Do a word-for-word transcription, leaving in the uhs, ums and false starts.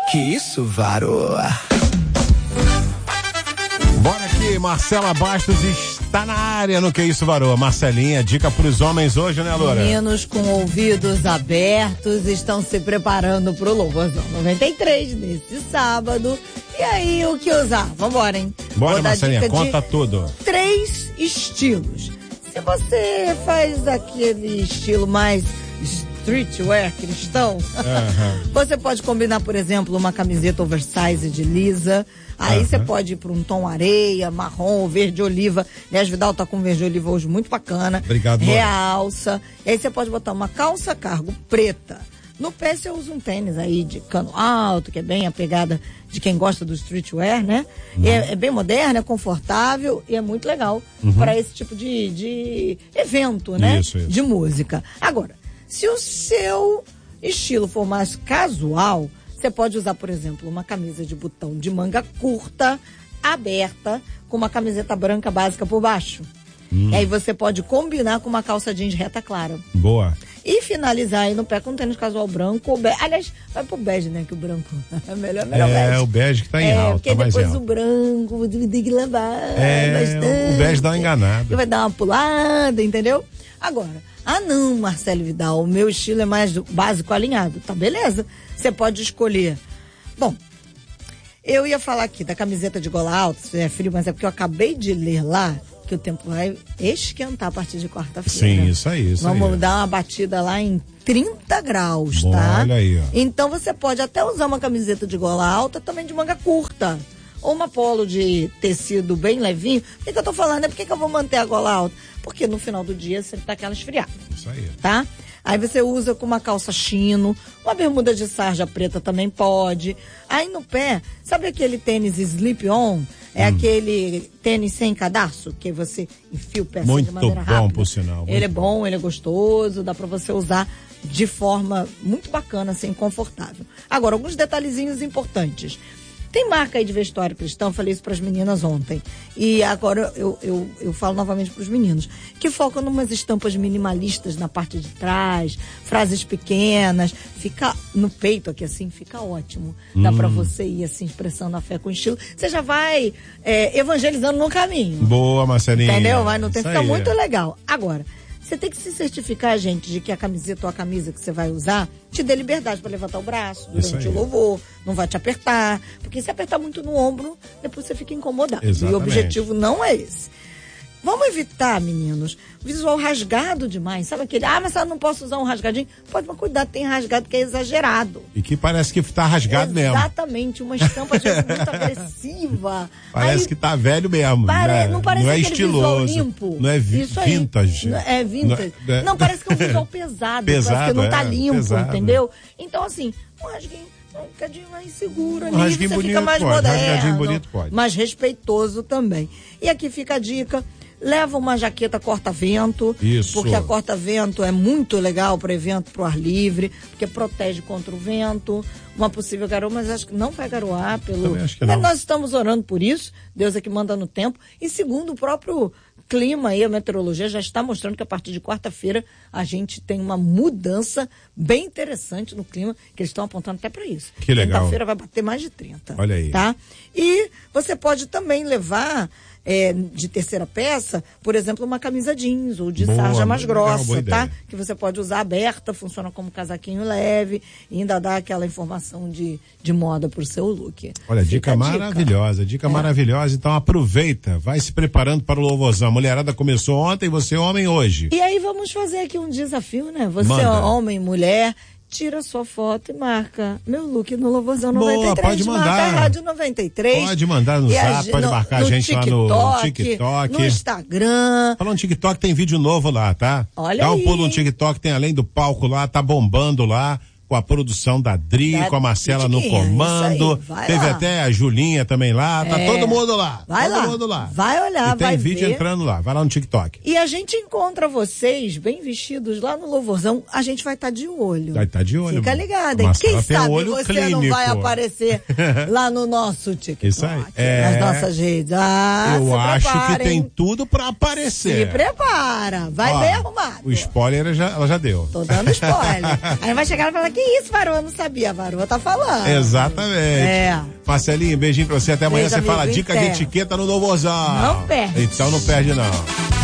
Que isso, varoa? Bora aqui, Marcela Bastos está na área no Que Isso, Varoa. Marcelinha, dica pros homens hoje, né, Loura? Meninos com ouvidos abertos estão se preparando pro Louvorzão noventa e três nesse sábado. E aí, o que usar? Vambora, hein? Bora, Marcelinha, conta tudo. Três estilos. Se você faz aquele estilo mais streetwear cristão, uhum. Você pode combinar, por exemplo, uma camiseta oversize de lisa. Aí você uhum. pode ir para um tom areia, marrom, verde oliva. Aliás, Vidal tá com verde oliva hoje muito bacana. Obrigado, realça. E aí você pode botar uma calça cargo preta. No pé você usa um tênis aí de cano alto, que é bem a pegada de quem gosta do streetwear, né? Uhum. É, é bem moderno, é confortável e é muito legal uhum. para esse tipo de, de evento, né? Isso, isso. De música. Agora, se o seu estilo for mais casual, você pode usar, por exemplo, uma camisa de botão de manga curta, aberta, com uma camiseta branca básica por baixo. Hum. E aí você pode combinar com uma calça jeans reta clara. Boa. E finalizar aí no pé com um tênis casual branco ou bege. Aliás, vai pro bege, né? Que o branco é melhor, melhor é, bege. É, o bege que tá em é, alta. Porque mais depois alto. O branco tem que lavar é, bastante. O bege dá uma enganada. E vai dar uma pulada, entendeu? Agora, ah não, Marcelo Vidal, o meu estilo é mais básico alinhado. Tá, beleza. Você pode escolher. Bom, eu ia falar aqui da camiseta de gola alta, se é frio, mas é porque eu acabei de ler lá que o tempo vai esquentar a partir de quarta-feira. Sim, isso aí, isso Vamos aí. dar uma batida lá em trinta graus, Bom, tá? Olha aí, ó. Então você pode até usar uma camiseta de gola alta, também de manga curta. Ou uma polo de tecido bem levinho. Por que, que eu tô falando? É por que, que eu vou manter a gola alta? Porque no final do dia sempre tá aquela esfriada. Isso aí. Tá? Aí você usa com uma calça chino, uma bermuda de sarja preta também pode. Aí no pé, sabe aquele tênis slip-on? É hum. aquele tênis sem cadarço, que você enfia o pé assim de maneira rápida. Muito bom, por sinal. Ele é bom, ele é gostoso, dá pra você usar de forma muito bacana, assim, confortável. Agora, alguns detalhezinhos importantes. Tem marca aí de vestuário cristão, falei isso para as meninas ontem. E agora eu, eu, eu falo novamente para os meninos, que focam numas estampas minimalistas na parte de trás, frases pequenas, fica no peito aqui assim, fica ótimo. Dá hum. para você ir assim, expressando a fé com estilo. Você já vai é, evangelizando no caminho. Boa, Marcelinha. Entendeu? Vai no tempo, fica aí. muito legal. Agora, você tem que se certificar, gente, de que a camiseta ou a camisa que você vai usar te dê liberdade para levantar o braço durante o louvor, não vai te apertar, porque se apertar muito no ombro, depois você fica incomodado. Exatamente. E o objetivo não é esse. Vamos evitar, meninos, visual rasgado demais. Sabe aquele, ah, mas eu não posso usar um rasgadinho? Pode, mas cuidado, tem rasgado que é exagerado. E que parece que tá rasgado Exatamente, mesmo. Exatamente, uma estampa às vezes muito agressiva. Parece aí, que tá velho mesmo. Pare, né? não parece não é aquele estiloso, visual limpo. Não é vi Isso aí. vintage. Não, é vintage. Não, é, não, parece que é um visual pesado. pesado parece que não tá é, limpo, pesado. Entendeu? Então, assim, um rasguinho um bocadinho mais seguro ali, um você bonito fica mais pode, moderno, bonito pode. mais respeitoso também. E aqui fica a dica. Leva uma jaqueta corta-vento, Isso. porque a corta-vento é muito legal para evento pro ar livre, porque protege contra o vento, uma possível garoa, mas acho que não vai garoar pelo... Acho que não. Nós estamos orando por isso, Deus é que manda no tempo, e segundo o próprio clima e a meteorologia já está mostrando que a partir de quarta-feira a gente tem uma mudança bem interessante no clima, que eles estão apontando até para isso. Que legal. Quinta-feira vai bater mais de trinta. Olha aí. Tá? E você pode também levar... É, de terceira peça, por exemplo, uma camisa jeans ou de boa, sarja mais grossa, legal, tá? Que você pode usar aberta, funciona como casaquinho leve e ainda dá aquela informação de, de moda pro seu look. Olha, dica, dica maravilhosa, dica é. maravilhosa, então aproveita, vai se preparando para o louvorzão. A mulherada começou ontem, você homem hoje. E aí vamos fazer aqui um desafio, né? Você Manda. Homem, mulher, tira sua foto e marca meu look no Louvorzão noventa e três. Boa, pode mandar. Marca a Rádio noventa e três. Pode mandar no e zap, a, pode no, marcar no a gente TikTok, lá no TikTok. No Instagram. Falando no TikTok, tem vídeo novo lá, tá? Olha Dá um aí. pulo no TikTok, tem além do palco lá, tá bombando lá. Com a produção da Dri, da com a Marcela no comando. Teve lá. Até a Julinha também lá. Tá é. todo mundo lá. Vai todo lá. mundo lá. Vai olhar, e tem vai vídeo ver. entrando lá. Vai lá no TikTok. E a gente encontra vocês bem vestidos lá no Louvorzão. A gente vai estar tá de olho. Vai estar tá de olho. Fica ligado, hein? Quem sabe um olho você clínico. não vai aparecer lá no nosso TikTok. Isso aí. É... Nas nossas redes. Ah, Eu acho preparem. que tem tudo pra aparecer. Se prepara. Vai Ó, bem arrumado. O spoiler já, ela já deu. Tô dando spoiler. Aí vai chegar e falar que Que isso, Varoa? Eu não sabia. A Varoa tá falando. Exatamente. É. Marcelinho, beijinho pra você. Até amanhã. Beijo, você fala dica de etiqueta no Novozão. Não perde. Então não perde, não.